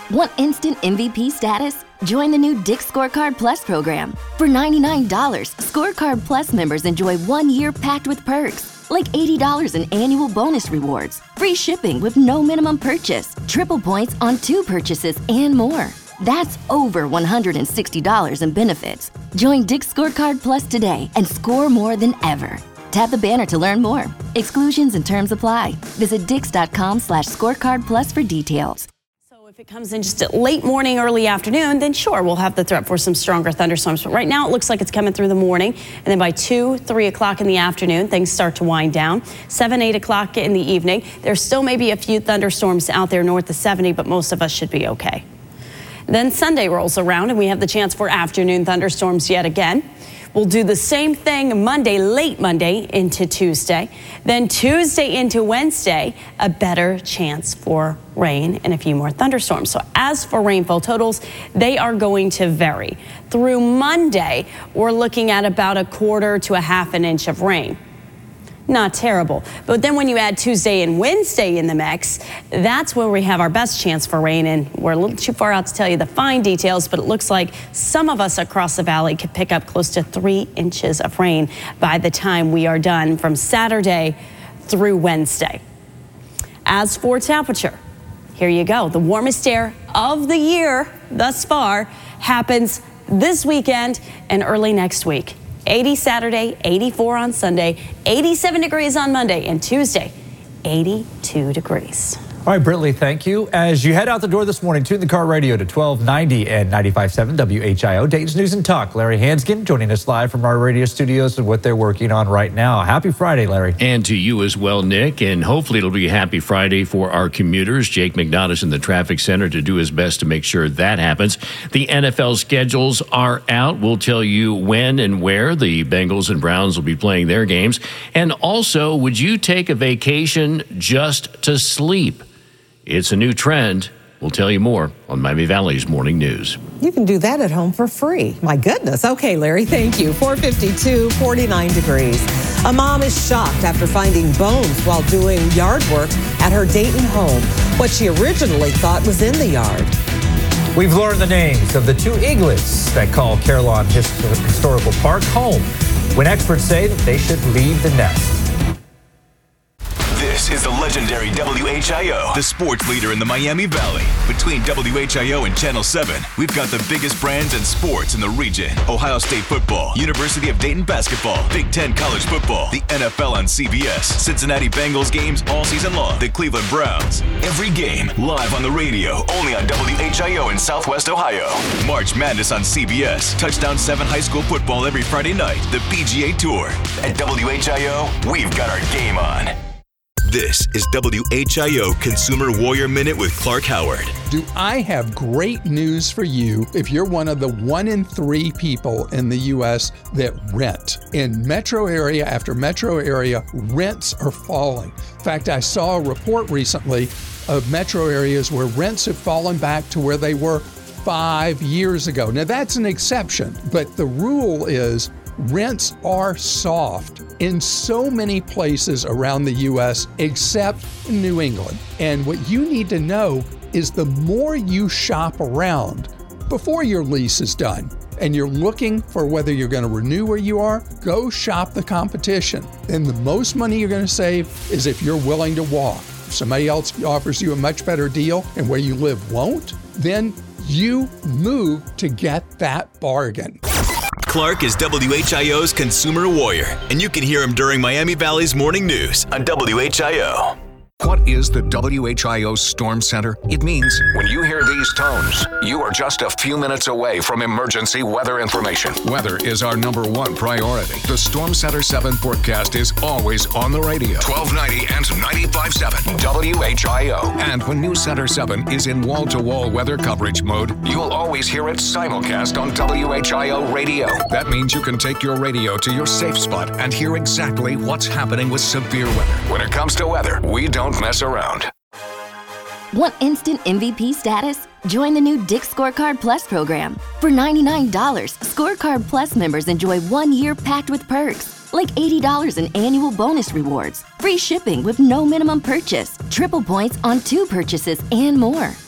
Want instant MVP status? Join the new Dick's Scorecard Plus program. For $99, Scorecard Plus members enjoy 1 year packed with perks, like $80 in annual bonus rewards, free shipping with no minimum purchase, triple points on 2 purchases, and more. That's over $160 in benefits. Join Dick's Scorecard Plus today and score more than ever. Tap the banner to learn more. Exclusions and terms apply. Visit dix.com/scorecardplus for details. If it comes in just late morning, early afternoon, then sure, we'll have the threat for some stronger thunderstorms. But right now, it looks like it's coming through the morning. And then by 2, 3 o'clock in the afternoon, things start to wind down. 7, 8 o'clock in the evening, there still may be a few thunderstorms out there north of 70, but most of us should be okay. Then Sunday rolls around, and we have the chance for afternoon thunderstorms yet again. We'll do the same thing Monday, late Monday into Tuesday. Then Tuesday into Wednesday, a better chance for rain and a few more thunderstorms. So as for rainfall totals, they are going to vary. Through Monday, we're looking at about 1/4 to 1/2 inch of rain. Not terrible. But then when you add Tuesday and Wednesday in the mix, that's where we have our best chance for rain. And we're a little too far out to tell you the fine details, but it looks like some of us across the valley could pick up close to 3 inches of rain by the time we are done from Saturday through Wednesday. As for temperature, here you go. The warmest air of the year thus far happens this weekend and early next week. 80 Saturday, 84 on Sunday, 87 degrees on Monday, and Tuesday, 82 degrees. All right, Brittany, thank you. As you head out the door this morning, tune the car radio to 1290 and 95.7 WHIO. Dayton's News and Talk. Larry Hanskin joining us live from our radio studios and what they're working on right now. Happy Friday, Larry. And to you as well, Nick. And hopefully it'll be a happy Friday for our commuters. Jake McNaughton in the traffic center to do his best to make sure that happens. The NFL schedules are out. We'll tell you when and where the Bengals and Browns will be playing their games. And also, would you take a vacation just to sleep? It's a new trend. We'll tell you more on Miami Valley's Morning News. You can do that at home for free. My goodness. Okay, Larry, thank you. 452, 49 degrees. A mom is shocked after finding bones while doing yard work at her Dayton home. What she originally thought was in the yard. We've learned the names of the 2 eaglets that call Carillon Historical Park home when experts say that they should leave the nest. This is the legendary WHIO, the sports leader in the Miami Valley. Between WHIO and Channel 7, we've got the biggest brands and sports in the region. Ohio State football, University of Dayton basketball, Big Ten college football, the NFL on CBS, Cincinnati Bengals games all season long, the Cleveland Browns. Every game live on the radio, only on WHIO in Southwest Ohio. March Madness on CBS, Touchdown 7 high school football every Friday night, the PGA Tour. At WHIO, we've got our game on. This is WHIO Consumer Warrior Minute with Clark Howard. Do I have great news for you if you're one of the 1 in 3 people in the U.S. that rent? In metro area after metro area, rents are falling. In fact, I saw a report recently of metro areas where rents have fallen back to where they were 5 years ago. Now, that's an exception, but the rule is rents are soft in so many places around the U.S. except New England. And what you need to know is the more you shop around before your lease is done and you're looking for whether you're going to renew where you are, go shop the competition. And the most money you're going to save is if you're willing to walk. If somebody else offers you a much better deal and where you live won't, then you move to get that bargain. Clark is WHIO's Consumer Warrior, and you can hear him during Miami Valley's Morning News on WHIO. What is the WHIO Storm Center? It means when you hear these tones, you are just a few minutes away from emergency weather information. Weather is our #1 priority. The Storm Center 7 forecast is always on the radio. 1290 and 95.7 WHIO. And when News Center 7 is in wall-to-wall weather coverage mode, you'll always hear it simulcast on WHIO radio. That means you can take your radio to your safe spot and hear exactly what's happening with severe weather. When it comes to weather, we don't mess around. Want instant MVP status? Join the new Dick's Scorecard Plus program. For $99, Scorecard Plus members enjoy 1 year packed with perks, like $80 in annual bonus rewards, free shipping with no minimum purchase, triple points on 2 purchases, and more.